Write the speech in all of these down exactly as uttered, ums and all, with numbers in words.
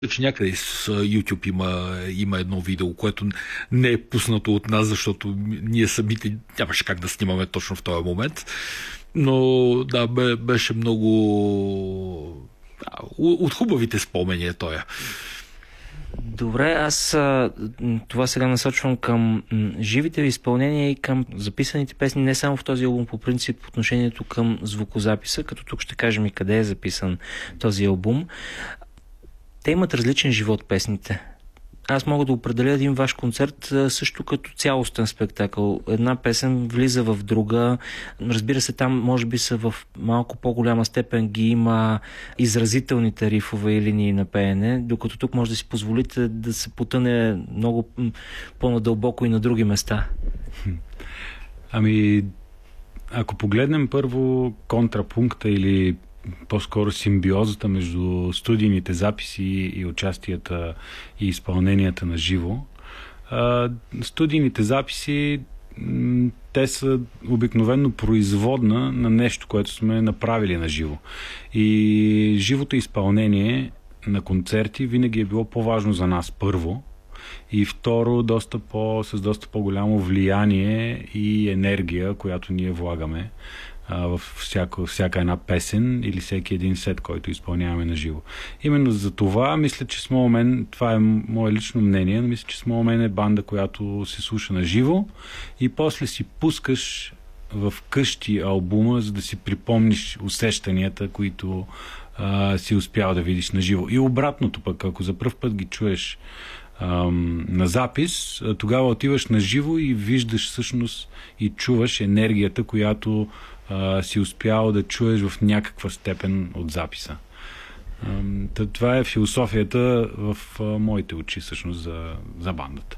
че някъде с YouTube има, има едно видео, което не е пуснато от нас, защото ние самите нямаше как да снимаме точно в този момент. Но да, беше много от хубавите спомени е тоя. Добре, аз това сега насочвам към живите ви изпълнения и към записаните песни, не само в този албум, по принцип отношението към звукозаписа, като тук ще кажем и къде е записан този албум. Те имат различен живот, песните. Аз мога да определя един ваш концерт също като цялостен спектакъл. Една песен влиза в друга. Разбира се, там може би са в малко по-голяма степен ги има изразителните рифове и линии на пеене, докато тук може да си позволите да се потъне много по-надълбоко и на други места. Ами, ако погледнем първо контрапункта или по-скоро симбиозата между студийните записи и участията и изпълненията на живо. Студийните записи, те са обикновено производна на нещо, което сме направили на живо. И живото изпълнение на концерти винаги е било по-важно за нас първо, и второ, доста по, с доста по-голямо влияние и енергия, която ние влагаме в всяка, всяка една песен или всеки един сет, който изпълняваме на живо. Именно за това мисля, че Small Man, това е мое лично мнение, но мисля, че Small Man е банда, която се слуша на живо и после си пускаш в къщи албума, за да си припомниш усещанията, които а, си успял да видиш на живо. И обратното пък, ако за пръв път ги чуеш на запис, тогава отиваш на живо и виждаш всъщност и чуваш енергията, която а, си успял да чуеш в някаква степен от записа. А, това е философията в а, моите очи всъщност за, за бандата.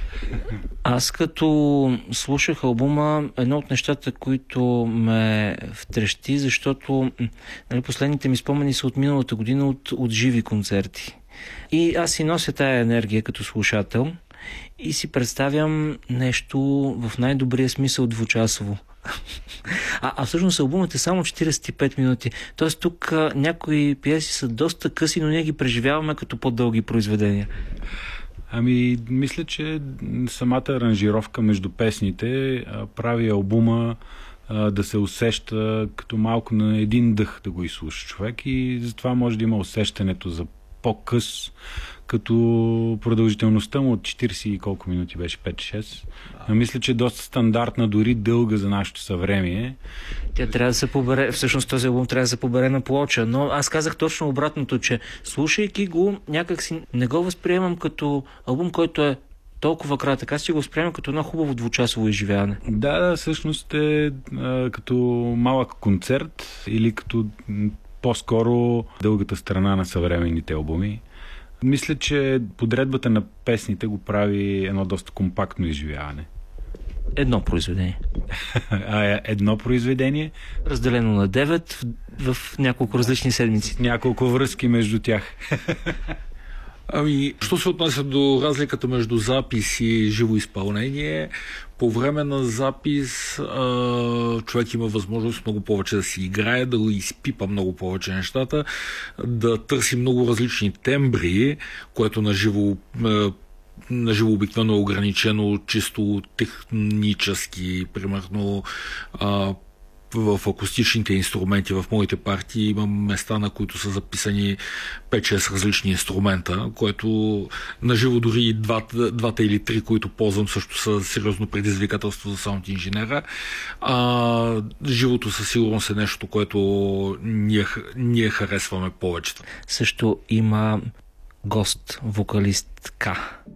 Аз като слушах албума, едно от нещата, които ме втрещи, защото нали, последните ми спомени са от миналата година от, от живи концерти. И аз си нося тая енергия като слушател и си представям нещо в най-добрия смисъл двучасово. А, а всъщност албумът е само четиридесет и пет минути. Тоест тук а, някои пиеси са доста къси, но ние ги преживяваме като по-дълги произведения. Ами, мисля, че самата аранжировка между песните а, прави албума а, да се усеща като малко на един дъх да го изслуша човек и затова може да има усещането за по-къс, като продължителността му от четиридесет и колко минути беше, пет-шест. Но мисля, че е доста стандартна, дори дълга за нашето съвремие. Тя трябва да се побере, всъщност този албум трябва да се побере на плоча, но аз казах точно обратното, че слушайки го, някак си не го възприемам като албум, който е толкова кратък. Аз си го възприемам като едно хубаво двучасово изживяване. Да, да, всъщност е а, като малък концерт или като по-скоро дългата страна на съвременните албуми. Мисля, че подредбата на песните го прави едно доста компактно изживяване. Едно произведение. А, едно произведение. Разделено на девет в, в няколко различни седмици. Няколко връзки между тях. Ами, що се отнася до разликата между запис и живо изпълнение, по време на запис а, човек има възможност много повече да си играе, да го изпипа много повече нещата, да търси много различни тембри, което на живо на живо обикновено е ограничено чисто технически, примерно а, в акустичните инструменти в моите партии имам места, на които са записани пет-шест различни инструмента, което наживо дори и двата, двата или три, които ползвам, също са сериозно предизвикателство за саунд инженера. А, живото със сигурност е нещо, което ние, ние харесваме повечето. Също има гост, вокалистка.